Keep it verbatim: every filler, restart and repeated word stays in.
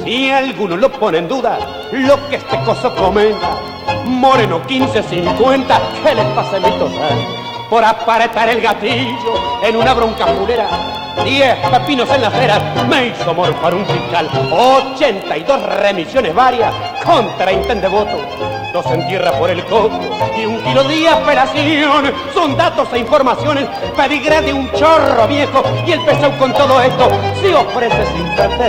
y algunos lo ponen en duda lo que este coso comenta. Moreno quince cincuenta, ¿qué les pasa a mi tosar? Por aparetar el gatillo en una bronca fulera. Diez pepinos en las veras me hizo morfar un fiscal. Ochenta y dos remisiones varias contra intente votos. Dos en tierra por el coco y un kilo de apelación. Son datos e informaciones, pedigré de un chorro viejo. Y el pesado con todo esto se ofrece sin perder